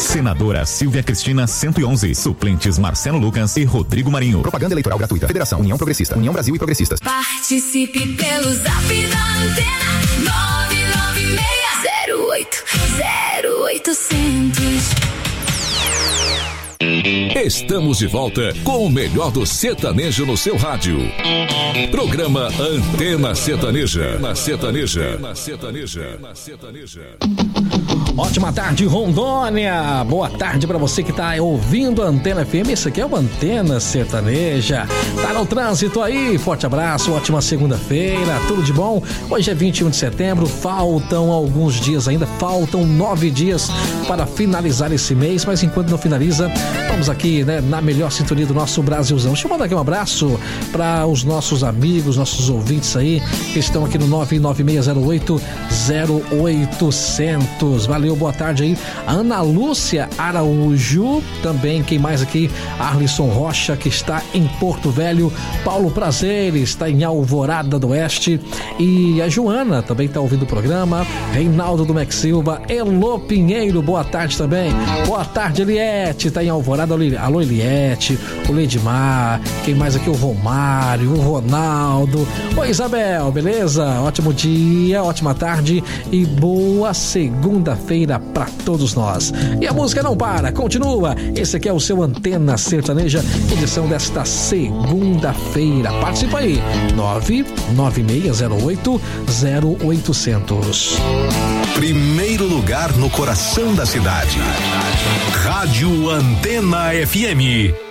Senadora Silvia Cristina 111, suplentes Marcelo Lucas e Rodrigo Marinho. Propaganda eleitoral gratuita. Federação União Progressista, União Brasil e Progressistas. Participe pelo Zap da Antena 996080800. Estamos de volta com o melhor do sertanejo no seu rádio. Programa Antena Sertaneja. Ótima tarde, Rondônia. Boa tarde pra você que tá ouvindo a Antena FM. Esse aqui é o Antena Sertaneja. Tá no trânsito aí? Forte abraço, ótima segunda-feira. Tudo de bom? Hoje é 21 de setembro. Faltam alguns dias ainda. Faltam 9 dias para finalizar esse mês. Mas enquanto não finaliza, vamos aqui, né, na melhor sintonia do nosso Brasilzão. Deixa eu mandar aqui um abraço para os nossos amigos, nossos ouvintes aí que estão aqui no 996080800. Valeu, boa tarde aí. Ana Lúcia Araújo, também, quem mais aqui? Arlisson Rocha, que está em Porto Velho. Paulo Prazeres, está em Alvorada do Oeste. E a Joana também está ouvindo o programa. Reinaldo do Mex Silva. Elô Pinheiro, boa tarde também. Boa tarde, Eliette, está em Alvorada. Alô, Eliette, o Leidmar. Quem mais aqui? O Romário, o Ronaldo. Oi, Isabel, beleza? Ótimo dia, ótima tarde e boa segunda-feira para todos nós. E a música não para, continua. Esse aqui é o seu Antena Sertaneja, edição desta segunda-feira. Participa aí, 996080800. Primeiro lugar no coração da cidade. Rádio Antena FM.